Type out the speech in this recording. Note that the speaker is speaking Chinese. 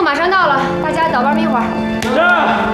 马上到了，大家等外面一会儿。 是。